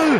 gol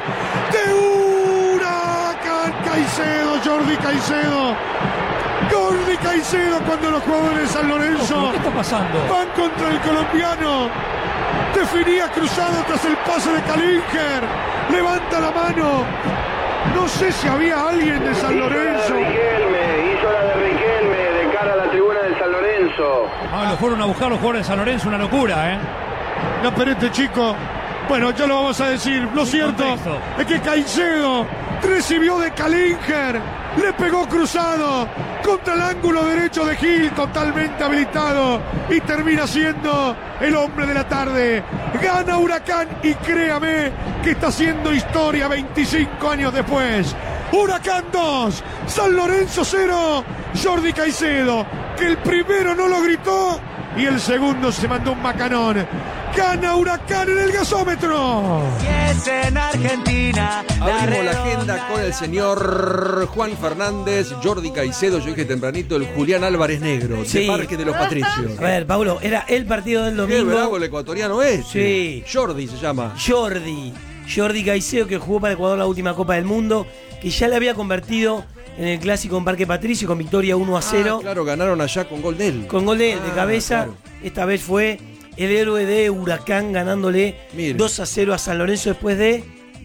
de Huracán. Caicedo, Jordi Caicedo. Jordi Caicedo cuando los jugadores de San Lorenzo ¿Qué está pasando? van contra el colombiano. Definía cruzado tras el pase de Kalinger. Levanta la mano. No sé si había alguien de San Lorenzo. Hizo la de Riquelme de cara a la tribuna del San Lorenzo. Lo fueron a buscar los jugadores de San Lorenzo, una locura, ¿eh? No, pero este chico, bueno, ya lo vamos a decir. Lo cierto es que Caicedo recibió de Kalinger, le pegó cruzado contra el ángulo derecho de Gil, totalmente habilitado, y termina siendo el hombre de la tarde. Gana Huracán y créame que está haciendo historia 25 años después. Huracán 2, San Lorenzo 0. Jordi Caicedo, que el primero no lo gritó y el segundo se mandó un macanón. Gana Huracán en el gasómetro. Y es en Argentina. Abrimos la agenda con el señor Juan Fernández, Jordi Caicedo, yo dije tempranito, el Julián Álvarez Negro, Sí. de Parque de los Patricios. A ver, Paulo, era el partido del Qué domingo. bravo el ecuatoriano es. Sí. Jordi se llama. Jordi Caicedo, que jugó para Ecuador la última Copa del Mundo, que ya le había convertido en el clásico en Parque Patricio con victoria 1-0. Claro, ganaron allá con gol de él. Con gol de cabeza. Claro. Esta vez fue el héroe de Huracán ganándole 2-0 a San Lorenzo después de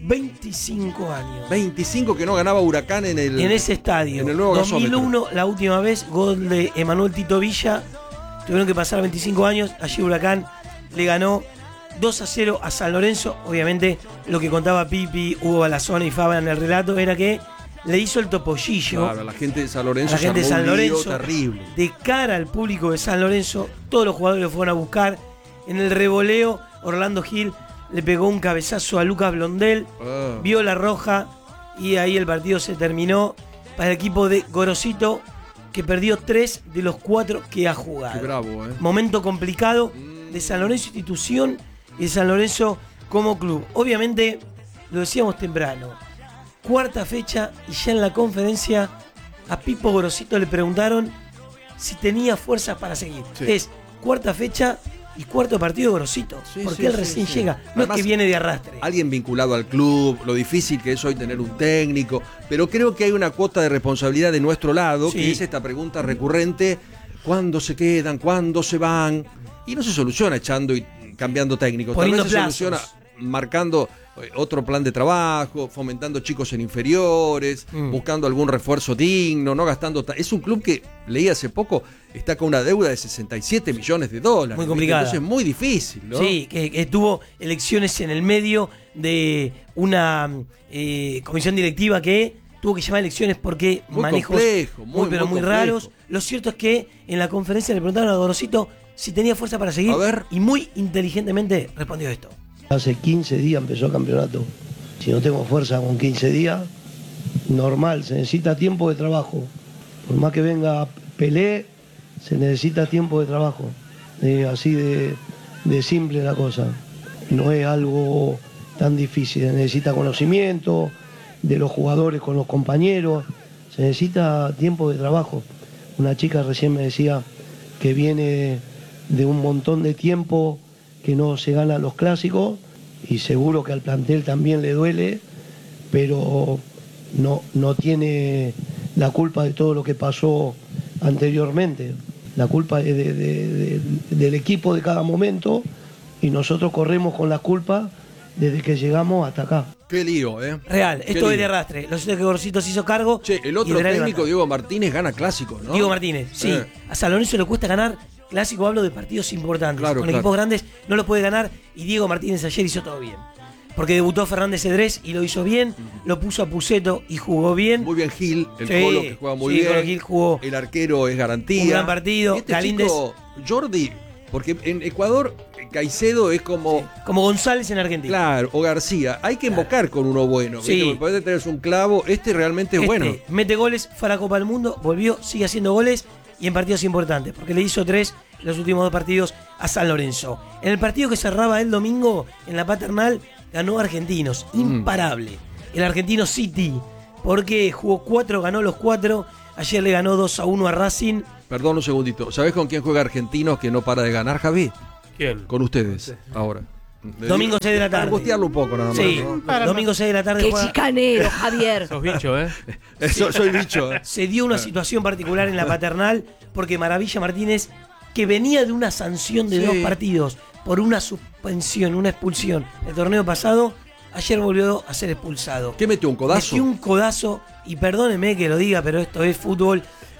25 años. 25 que no ganaba Huracán en ese estadio. En el nuevo 2001, la última vez, gol de Emanuel Tito Villa. Tuvieron que pasar 25 años. Allí Huracán le ganó 2-0 a San Lorenzo. Obviamente, lo que contaba Pipi, Hugo Balazón y Faba en el relato era que le hizo el topollillo. Claro, la gente de San Lorenzo. A la gente de San Lorenzo, terrible. de cara al público de San Lorenzo, todos los jugadores lo fueron a buscar. En el revoleo, Orlando Gil le pegó un cabezazo a Lucas Blondel, vio la roja y ahí el partido se terminó para el equipo de Gorosito, que perdió 3 de los 4 que ha jugado. Qué bravo, Momento complicado de San Lorenzo institución y de San Lorenzo como club. Obviamente, lo decíamos temprano, cuarta fecha y ya en la conferencia a Pipo Gorosito le preguntaron si tenía fuerzas para seguir. Sí. Es cuarta fecha y cuarto partido de Gorosito, porque él recién llega, no Además, es que viene de arrastre. Alguien vinculado al club, lo difícil que es hoy tener un técnico, pero creo que hay una cuota de responsabilidad de nuestro lado, que es esta pregunta recurrente: ¿cuándo se quedan? ¿Cuándo se van? Y no se soluciona echando y cambiando técnicos. Tal vez se soluciona marcando otro plan de trabajo, fomentando chicos en inferiores, buscando algún refuerzo digno, no gastando... Es un club que, leí hace poco, está con una deuda de $67 millones. Muy complicada. Entonces es muy difícil, ¿no? Sí, que tuvo elecciones en el medio de una comisión directiva que tuvo que llamar elecciones porque muy manejos complejo, muy raros. Lo cierto es que en la conferencia le preguntaron a Gorosito si tenía fuerza para seguir, y muy inteligentemente respondió esto. Hace 15 días empezó el campeonato. Si no tengo fuerza con 15 días, normal, se necesita tiempo de trabajo. Por más que venga Pelé, se necesita tiempo de trabajo. Así de simple la cosa. No es algo tan difícil, se necesita conocimiento de los jugadores con los compañeros, se necesita tiempo de trabajo. Una chica recién me decía que viene de un montón de tiempo que no se ganan los clásicos, y seguro que al plantel también le duele, pero no tiene la culpa de todo lo que pasó anteriormente. La culpa es del equipo de cada momento, y nosotros corremos con la culpa desde que llegamos hasta acá. Qué lío, Real, Qué esto es lío. de arrastre. Lo cierto es que Gorosito se hizo cargo. El otro técnico, Diego Martínez, gana clásicos, ¿no? Diego Martínez, sí. A San Lorenzo le cuesta ganar clásico, hablo de partidos importantes. Con equipos grandes no lo puede ganar, y Diego Martínez ayer hizo todo bien. Porque debutó Fernández Cedrés y lo hizo bien, lo puso a Puceto y jugó bien. Muy bien Gil, el Colo, que juega muy bien. Colo Gil jugó el arquero es garantía. un gran partido. Y este Galíndez, chico, Jordi, porque en Ecuador Caicedo es como González en Argentina. Claro, o García. Hay que invocar con uno bueno. Sí. Puede tener un clavo. Este realmente es bueno. Mete goles, fue a la Copa del Mundo, volvió, sigue haciendo goles y en partidos importantes, porque le hizo 3 en los últimos 2 partidos a San Lorenzo. En el partido que cerraba el domingo en la Paternal, ganó Argentinos, imparable. El Argentino City, porque jugó 4, ganó los 4. Ayer le ganó 2-1 a Racing. Perdón un segundito. ¿Sabés con quién juega Argentinos que no para de ganar, Javi? ¿Quién? Con ustedes, ahora. Domingo 6 de la tarde. Angustiarlo un poco, nada más. Sí, ¿no? domingo 6 de la tarde. Qué juega- chicanero, Javier. Sos bicho, ¿eh? Soy bicho. Se dio una situación particular en la Paternal porque Maravilla Martínez, que venía de una sanción de Sí. 2 partidos por una suspensión, una expulsión el torneo pasado, ayer volvió a ser expulsado. ¿Qué metió? ¿Un codazo? Metió un codazo, y perdónenme que lo diga, pero esto es fútbol.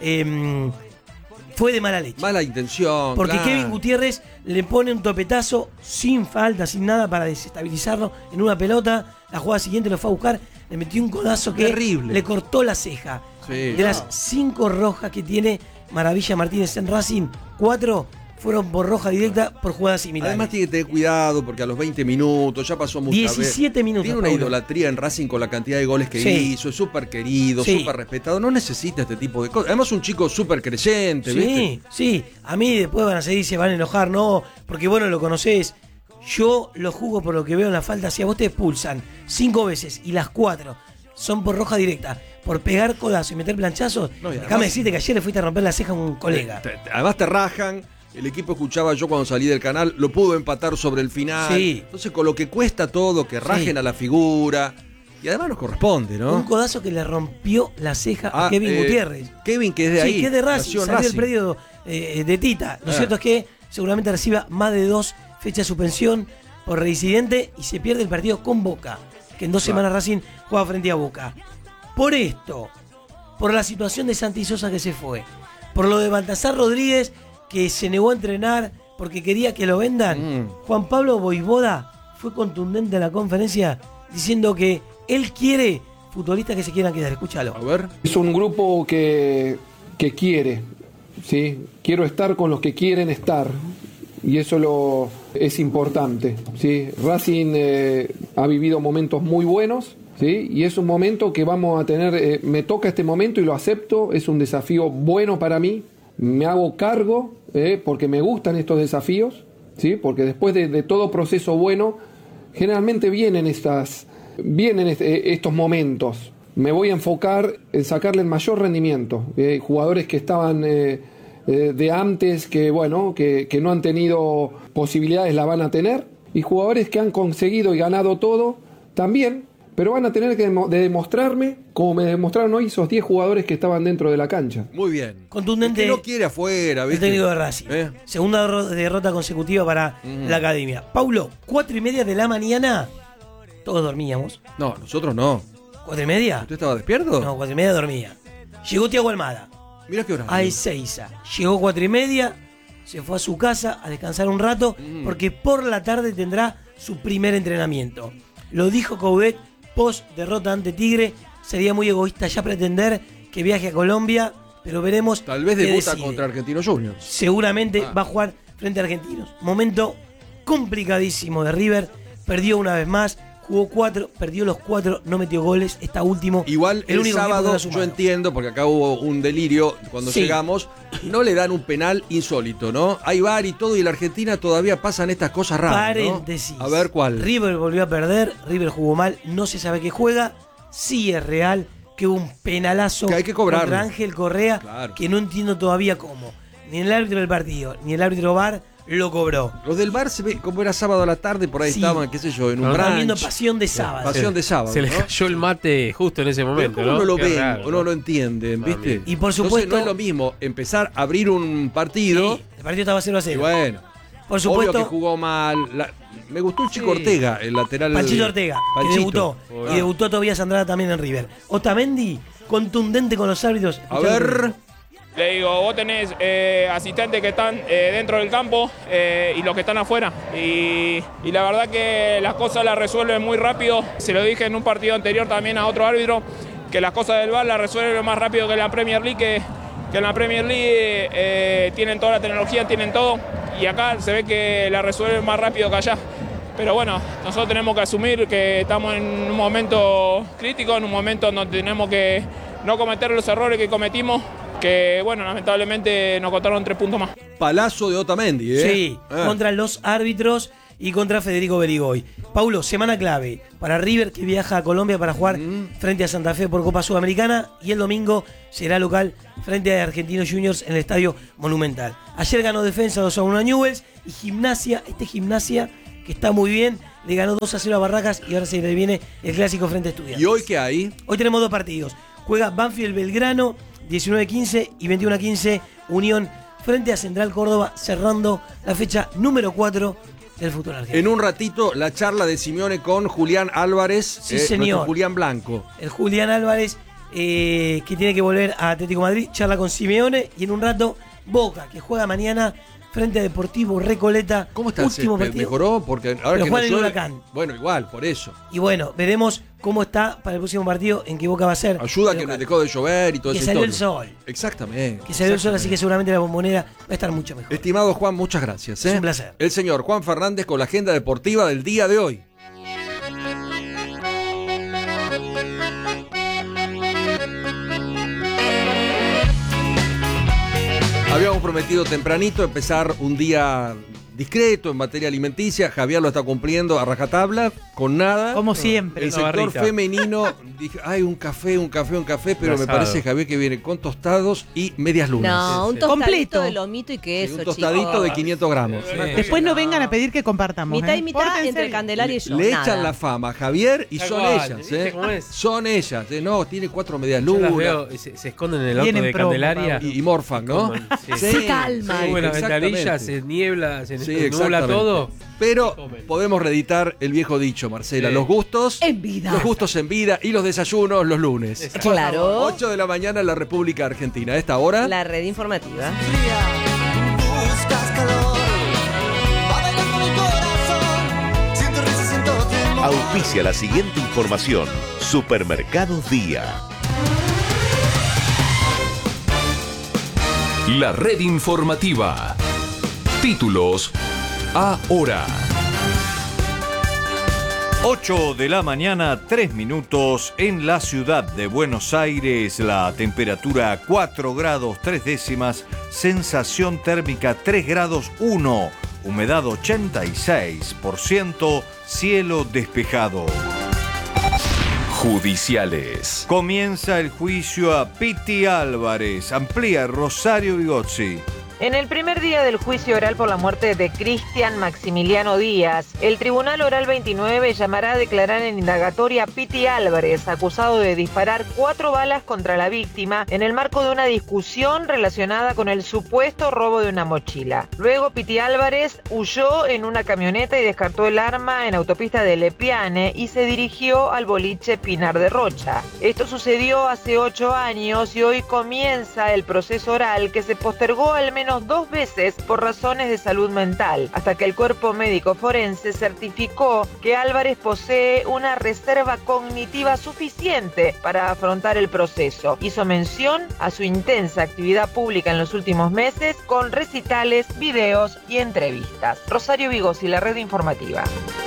Fue de mala leche. Mala intención. Porque claro. Kevin Gutiérrez le pone un topetazo sin falta, sin nada, para desestabilizarlo en una pelota. La jugada siguiente lo fue a buscar, le metió un codazo que Terrible. le cortó la ceja. Sí. De las 5 rojas que tiene Maravilla Martínez en Racing, 4 fueron por roja directa por jugadas similares. Además tiene que tener cuidado porque a los 20 minutos ya pasó muchas 17 veces. minutos, Tiene una Paulo. idolatría en Racing con la cantidad de goles que Sí. hizo, es súper querido, Sí. súper respetado, no necesita este tipo de cosas. Además un chico súper creyente, Sí, ¿viste? sí. A mí después van a seguir, se van a enojar, no, porque bueno, lo conocés. Yo lo juzgo por lo que veo en la falta. Si a vos te expulsan 5 veces y las 4 son por roja directa, por pegar codazo y meter planchazos, No, y además- déjame decirte que ayer le fuiste a romper la ceja a un colega. Además te rajan. El equipo escuchaba yo cuando salí del canal, lo pudo empatar sobre el final. Sí. Entonces con lo que cuesta todo, que rajen Sí. a la figura. Y además nos corresponde, ¿no? Un codazo que le rompió la ceja a Kevin Gutiérrez. Kevin, que es de ahí. Sí, que es de Racing, nació en salió del Racing. predio de Tita. Lo Ah. cierto es que seguramente reciba más de 2 fechas de suspensión por reincidente y se pierde el partido con Boca, que en 2 semanas Racing juega frente a Boca. Por esto, por la situación de Santi Sosa que se fue, por lo de Baltasar Rodríguez que se negó a entrenar porque quería que lo vendan, Juan Pablo Voivoda fue contundente en la conferencia diciendo que él quiere futbolistas que se quieran quedar. Escúchalo. A ver. Es un grupo que quiere, ¿sí? Quiero estar con los que quieren estar y eso es importante, ¿sí? Racing ha vivido momentos muy buenos, ¿sí? Y es un momento que vamos a tener, me toca este momento y lo acepto, es un desafío bueno para mí, me hago cargo porque me gustan estos desafíos, ¿sí? Porque después de todo proceso bueno, generalmente vienen estos momentos. Me voy a enfocar en sacarle el mayor rendimiento. Jugadores que estaban de antes, que no han tenido posibilidades, la van a tener. Y jugadores que han conseguido y ganado todo, también. Pero van a tener que demostrarme, como me demostraron hoy esos 10 jugadores que estaban dentro de la cancha. Muy bien. Contundente. El que no quiere afuera, El ¿viste? técnico de Racing. Segunda derrota consecutiva para la academia. Paulo, 4:30 de la mañana. Todos dormíamos. No, nosotros no. ¿4:30? ¿Usted estaba despierto? No, 4:30 dormía. Llegó Tiago Almada Mira qué hora. a Ezeiza. Llegó 4:30, se fue a su casa a descansar un rato, porque por la tarde tendrá su primer entrenamiento. Lo dijo Coudet post derrota ante Tigre. Sería muy egoísta ya pretender que viaje a Colombia, pero veremos. Tal vez qué debuta decide. contra Argentinos Juniors. Seguramente va a jugar frente a Argentinos. Momento complicadísimo de River. Perdió una vez más. Jugó 4, perdió los 4, no metió goles. Está último. Igual el único equipo que sábado, no ha yo sumado. entiendo, porque acá hubo un delirio cuando Sí. llegamos, no le dan un penal insólito, ¿no? Hay VAR y todo, y en la Argentina todavía pasan estas cosas raras, ¿no? Paréntesis. A ver cuál. River volvió a perder. River jugó mal. No se sabe qué juega. Sí es real que hubo un penalazo Que hay que cobrarlo. contra Ángel Correa, Claro. que no entiendo todavía cómo. Ni el árbitro del partido, ni el árbitro VAR lo cobró. Los del bar se ve como era sábado a la tarde, por ahí Sí. estaban, qué sé yo, en un Estaban brunch. viendo Pasión de Sábado. Pasión de sábado, Se le ¿no? cayó el mate justo en ese Pero momento, ¿cómo ¿no? no lo Qué ven raro, o no lo entienden, viste? Y por Entonces supuesto. no es lo mismo empezar a abrir un partido. Sí, el partido estaba 0-0. Y bueno, Por supuesto. obvio que jugó mal. Me gustó el Chico Ortega, el lateral. Panchito Ortega, que Panchito. debutó. Y debutó Tobias Andrada también en River. Otamendi, contundente con los árbitros. A ver. Le digo, vos tenés asistentes que están dentro del campo y los que están afuera. Y la verdad que las cosas las resuelven muy rápido. Se lo dije en un partido anterior también a otro árbitro, que las cosas del VAR las resuelven más rápido que en la Premier League, que en la Premier League tienen toda la tecnología, tienen todo. Y acá se ve que la resuelven más rápido que allá. Pero bueno, nosotros tenemos que asumir que estamos en un momento crítico, en un momento donde tenemos que no cometer los errores que cometimos, que bueno, lamentablemente nos costaron 3 puntos más. Palazo de Otamendi, ¿eh? Sí, contra los árbitros y contra Federico Berigoy. Paulo, semana clave para River, que viaja a Colombia para jugar frente a Santa Fe por Copa Sudamericana, y el domingo será local frente a Argentinos Juniors en el Estadio Monumental. Ayer ganó Defensa 2-1 a Newell's, y Gimnasia que está muy bien. Le ganó 2-0 a Barracas y ahora se le viene el clásico frente a Estudiantes. ¿Y hoy qué hay? Hoy tenemos 2 partidos. Juega Banfield Belgrano, 19-15 y 21-15, Unión frente a Central Córdoba, cerrando la fecha número 4 del fútbol argentino. En un ratito, la charla de Simeone con Julián Álvarez. Sí, señor. Julián Blanco. El Julián Álvarez, que tiene que volver a Atlético de Madrid, charla con Simeone. Y en un rato, Boca, que juega mañana frente a Deportivo Recoleta. ¿Cómo está último el partido? ¿Mejoró? Porque ahora Pero que juega en no el llueve- Huracán. Bueno, igual, por eso. Y bueno, veremos cómo está para el próximo partido, en qué Boca va a ser. Ayuda el que local. dejó de llover y todo Que eso. salió el sol. Exactamente. Que salió el sol, así que seguramente la Bombonera va a estar mucho mejor. Estimado Juan, muchas gracias. Es un placer. El señor Juan Fernández con la agenda deportiva del día de hoy. Habíamos prometido tempranito empezar un día discreto en materia alimenticia. Javier lo está cumpliendo a rajatabla, con nada. Como siempre. El sector femenino, dije, hay un café, pero me parece, Javier, que viene con tostados y medias lunas. No, un tostadito Completo. de lomito y queso, Un tostadito chicos. de 500 gramos. Después no vengan a pedir que compartamos. Mitad y mitad Pórtense entre bien. Candelaria y yo. Le nada. echan la fama a Javier y Tal son cual, ellas. ¿viste cómo es? Son ellas. No, tiene 4 medias Yo las lunas. veo, se esconden en el auto Vienen de promo, Candelaria. Pablo. Y morfan, ¿no? Se calma. Suben las exactamente. ventanillas, se niebla, se Sí, nubla exactamente. todo. Pero podemos reeditar el viejo dicho, Marcela. Sí. Los gustos En vida. Los gustos en vida y los desayunos los lunes. Claro. 8 de la mañana en la República Argentina. A esta hora. La red informativa. Auspicia la siguiente información. Supermercados Día. La red informativa. Títulos ahora. 8 de la mañana, 3 minutos, en la ciudad de Buenos Aires, la temperatura 4 grados 3 décimas, sensación térmica 3 grados 1, humedad 86%, cielo despejado. Judiciales. Comienza el juicio a Piti Álvarez, amplía Rosario Vigozzi. En el primer día del juicio oral por la muerte de Cristian Maximiliano Díaz, el Tribunal Oral 29 llamará a declarar en indagatoria a Piti Álvarez, acusado de disparar 4 balas contra la víctima en el marco de una discusión relacionada con el supuesto robo de una mochila. Luego Piti Álvarez huyó en una camioneta y descartó el arma en autopista de Lepiane y se dirigió al boliche Pinar de Rocha. Esto sucedió hace 8 años y hoy comienza el proceso oral, que se postergó al menos 2 veces por razones de salud mental, hasta que el cuerpo médico forense certificó que Álvarez posee una reserva cognitiva suficiente para afrontar el proceso. Hizo mención a su intensa actividad pública en los últimos meses, con recitales, videos y entrevistas. Rosario Vigozzi, la red informativa.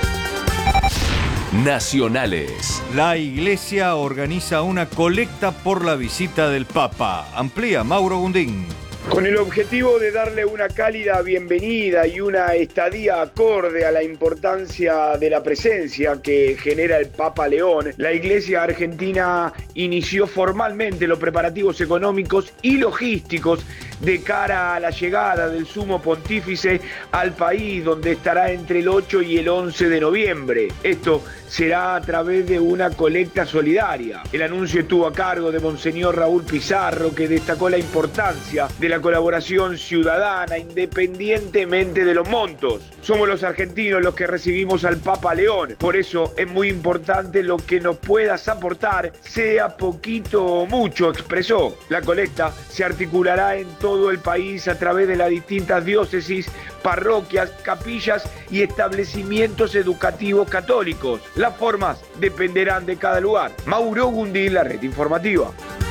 Nacionales. La Iglesia organiza una colecta por la visita del Papa. Amplía Mauro Gundín. Con el objetivo de darle una cálida bienvenida y una estadía acorde a la importancia de la presencia que genera el Papa León, la Iglesia Argentina inició formalmente los preparativos económicos y logísticos de cara a la llegada del Sumo Pontífice al país, donde estará entre el 8 y el 11 de noviembre. Esto será a través de una colecta solidaria. El anuncio estuvo a cargo de Monseñor Raúl Pizarro, que destacó la importancia de la colaboración ciudadana independientemente de los montos. Somos los argentinos los que recibimos al Papa León, por eso es muy importante lo que nos puedas aportar, sea poquito o mucho, expresó. La colecta se articulará en todo el país a través de las distintas diócesis, parroquias, capillas y establecimientos educativos católicos. Las formas dependerán de cada lugar. Mauro Gundín, la red informativa.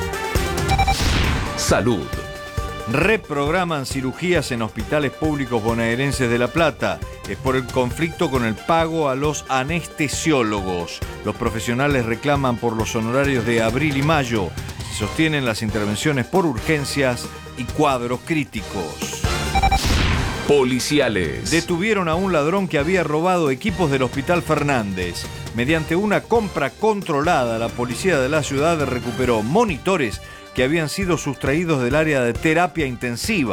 Salud. Reprograman cirugías en hospitales públicos bonaerenses de La Plata. Es por el conflicto con el pago a los anestesiólogos. Los profesionales reclaman por los honorarios de abril y mayo. Se sostienen las intervenciones por urgencias y cuadros críticos. Policiales. Detuvieron a un ladrón que había robado equipos del Hospital Fernández. Mediante una compra controlada, la policía de la ciudad recuperó monitores que habían sido sustraídos del área de terapia intensiva.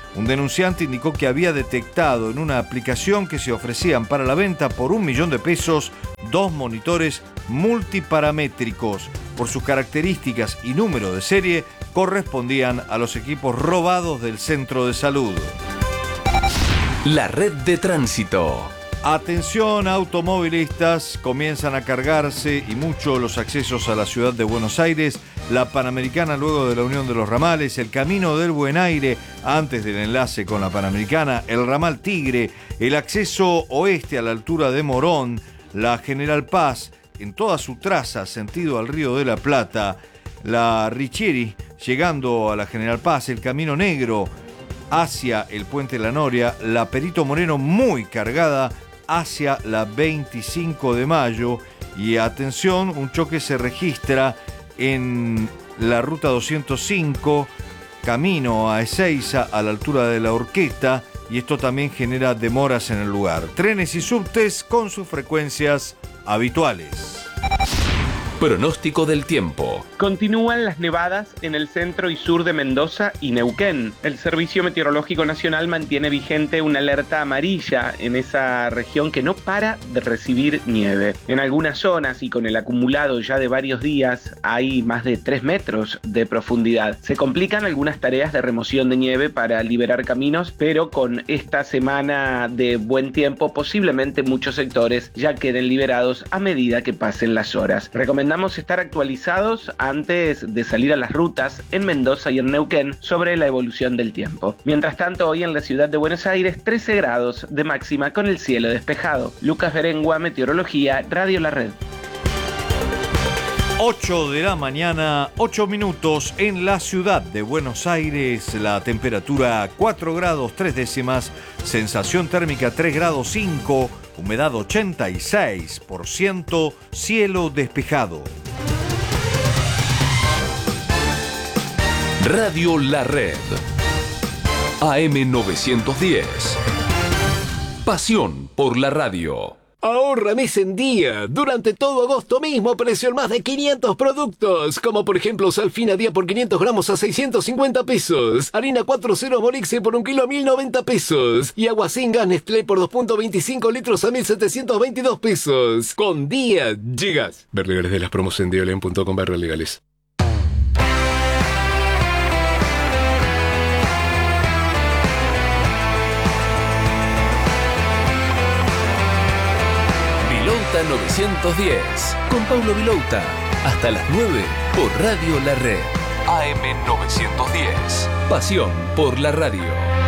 Un denunciante indicó que había detectado en una aplicación que se ofrecían para la venta por $1.000.000 2 monitores multiparamétricos. Por sus características y número de serie, correspondían a los equipos robados del centro de salud. La red de tránsito. Atención, automovilistas, comienzan a cargarse y mucho los accesos a la ciudad de Buenos Aires, la Panamericana luego de la unión de los ramales, el Camino del Buen Aire antes del enlace con la Panamericana, el ramal Tigre, el acceso oeste a la altura de Morón, la General Paz en toda su traza sentido al Río de la Plata, la Richieri llegando a la General Paz, el Camino Negro hacia el Puente La Noria, la Perito Moreno muy cargada hacia la 25 de mayo y atención, un choque se registra en la ruta 205 camino a Ezeiza a la altura de la Horqueta y esto también genera demoras en el lugar. Trenes y subtes con sus frecuencias habituales. Pronóstico del tiempo. Continúan las nevadas en el centro y sur de Mendoza y Neuquén. El Servicio Meteorológico Nacional mantiene vigente una alerta amarilla en esa región que no para de recibir nieve. En algunas zonas y con el acumulado ya de varios días hay más de 3 metros de profundidad. Se complican algunas tareas de remoción de nieve para liberar caminos, pero con esta semana de buen tiempo posiblemente muchos sectores ya queden liberados a medida que pasen las horas. Recomendamos estar actualizados antes de salir a las rutas en Mendoza y en Neuquén sobre la evolución del tiempo. Mientras tanto, hoy en la ciudad de Buenos Aires, 13 grados de máxima con el cielo despejado. Lucas Berengua, Meteorología, Radio La Red. 8 de la mañana, 8 minutos en la ciudad de Buenos Aires, la temperatura 4 grados 3 décimas, sensación térmica 3 grados 5, humedad 86%, cielo despejado. Radio La Red. AM 910. Pasión por la radio. Ahorra mes en día. Durante todo agosto mismo precio en más de 500 productos. Como por ejemplo Salfina Día por 500 gramos a 650 pesos. Harina 4.0 Morixe por 1 kilo a 1090 pesos. Y agua sin gas Nestlé por 2.25 litros a 1722 pesos. Con Día llegas. Ver legales de las promos en diolen.com/legales. Vilouta 910 con Paulo Vilouta hasta las 9 por Radio La Red. AM 910. Pasión por la radio.